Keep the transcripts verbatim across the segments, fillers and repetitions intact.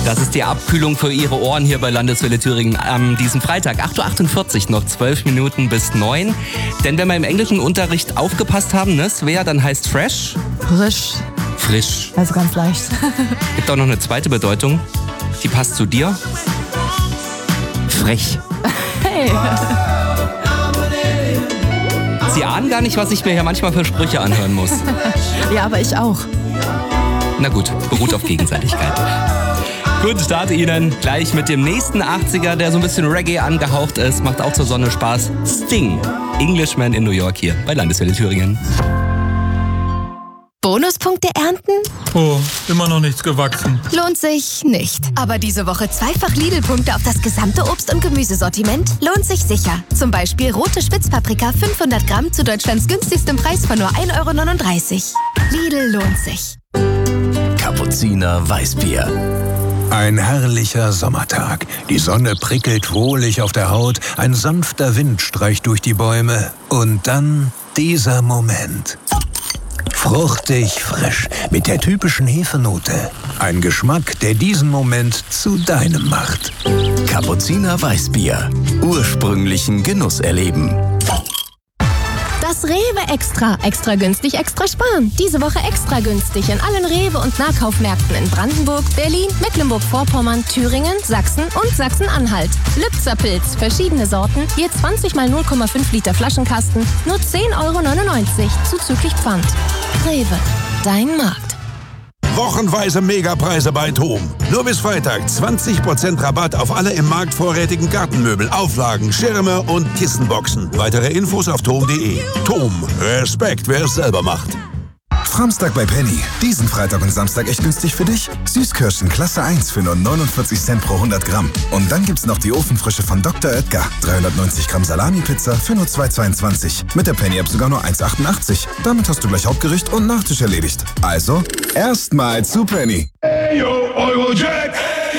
Das ist die Abkühlung für Ihre Ohren hier bei Landeswelle Thüringen am diesem Freitag. acht Uhr achtundvierzig, noch zwölf Minuten bis neun. Denn wenn wir im englischen Unterricht aufgepasst haben, ne, Svea, dann heißt fresh? Frisch. Frisch. Also ganz leicht. Gibt auch noch eine zweite Bedeutung, die passt zu dir. Frech. Hey. Sie ahnen gar nicht, was ich mir hier manchmal für Sprüche anhören muss. Ja, aber ich auch. Na gut, beruht auf Gegenseitigkeit. Guten Start Ihnen. Gleich mit dem nächsten achtziger, der so ein bisschen Reggae angehaucht ist. Macht auch zur Sonne Spaß. Sting, Englishman in New York hier bei Landeswelle Thüringen. Bonuspunkte ernten? Oh, immer noch nichts gewachsen. Lohnt sich nicht. Aber diese Woche zweifach Lidl-Punkte auf das gesamte Obst- und Gemüsesortiment lohnt sich sicher. Zum Beispiel rote Spitzpaprika fünfhundert Gramm zu Deutschlands günstigstem Preis von nur ein Euro neununddreißig. Lidl lohnt sich. Kapuziner Weißbier. Ein herrlicher Sommertag. Die Sonne prickelt wohlig auf der Haut, ein sanfter Wind streicht durch die Bäume. Und dann dieser Moment. Fruchtig, frisch, mit der typischen Hefenote. Ein Geschmack, der diesen Moment zu deinem macht. Kapuziner Weißbier. Ursprünglichen Genuss erleben. Das Rewe Extra. Extra günstig, extra sparen. Diese Woche extra günstig in allen Rewe- und Nahkaufmärkten in Brandenburg, Berlin, Mecklenburg-Vorpommern, Thüringen, Sachsen und Sachsen-Anhalt. Lübzer Pilz, verschiedene Sorten, je zwanzig mal null Komma fünf Liter Flaschenkasten, nur zehn Euro neunundneunzig, zuzüglich Pfand. Rewe, dein Markt. Wochenweise Megapreise bei TOM. Nur bis Freitag zwanzig Prozent Rabatt auf alle im Markt vorrätigen Gartenmöbel, Auflagen, Schirme und Kissenboxen. Weitere Infos auf tom punkt de. TOM. Respekt, wer es selber macht. Samstag bei Penny. Diesen Freitag und Samstag echt günstig für dich? Süßkirschen Klasse eins für nur neunundvierzig Cent pro hundert Gramm. Und dann gibt's noch die Ofenfrische von Doktor Oetker. dreihundertneunzig Gramm Salami-Pizza für nur zwei Euro zweiundzwanzig. Mit der Penny-App sogar nur eins Euro achtundachtzig. Damit hast du gleich Hauptgericht und Nachtisch erledigt. Also, erstmal zu Penny. Hey yo, Eurojack!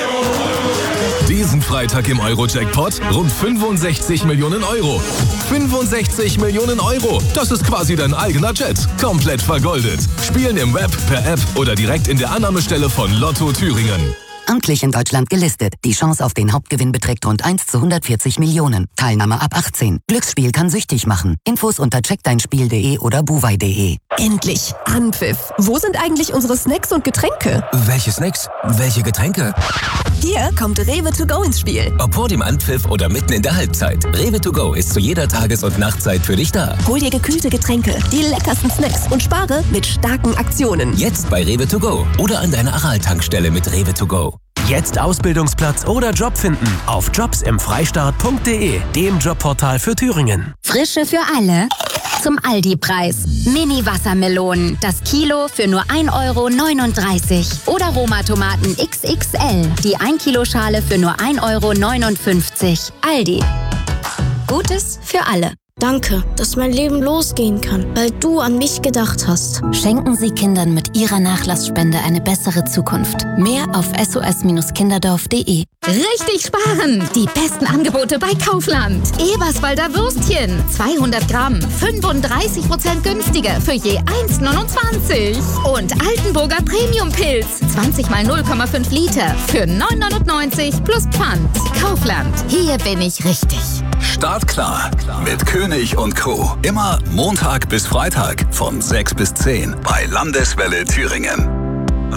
Diesen Freitag im Euro-Jackpot rund fünfundsechzig Millionen Euro. fünfundsechzig Millionen Euro. Das ist quasi dein eigener Jet. Komplett vergoldet. Spielen im Web, per App oder direkt in der Annahmestelle von Lotto Thüringen. Amtlich in Deutschland gelistet. Die Chance auf den Hauptgewinn beträgt rund eins zu hundertvierzig Millionen. Teilnahme ab achtzehn. Glücksspiel kann süchtig machen. Infos unter check dein spiel punkt de oder buwei punkt de. Endlich. Anpfiff. Wo sind eigentlich unsere Snacks und Getränke? Welche Snacks? Welche Getränke? Hier kommt Rewe to go ins Spiel. Ob vor dem Anpfiff oder mitten in der Halbzeit. Rewe to go ist zu jeder Tages- und Nachtzeit für dich da. Hol dir gekühlte Getränke, die leckersten Snacks und spare mit starken Aktionen. Jetzt bei Rewe to go oder an deiner Aral-Tankstelle mit Rewe to go. Jetzt Ausbildungsplatz oder Job finden auf jobs im freistaat punkt de, dem Jobportal für Thüringen. Frische für alle zum Aldi-Preis. Mini-Wassermelonen, das Kilo für nur ein Euro neununddreißig. Oder Roma-Tomaten X X L, die ein Kilo Schale für nur ein Euro neunundfünfzig. Aldi. Gutes für alle. Danke, dass mein Leben losgehen kann, weil du an mich gedacht hast. Schenken Sie Kindern mit Ihrer Nachlassspende eine bessere Zukunft. Mehr auf s o s kinderdorf punkt de. Richtig sparen! Die besten Angebote bei Kaufland. Eberswalder Würstchen, zweihundert Gramm, fünfunddreißig Prozent günstiger für je eins neunundzwanzig. Und Altenburger Premium-Pilz, zwanzig mal null Komma fünf Liter für neun neunundneunzig plus Pfand. Kaufland, hier bin ich richtig. Startklar mit König und Co. Immer Montag bis Freitag von sechs bis zehn bei Landeswelle Thüringen.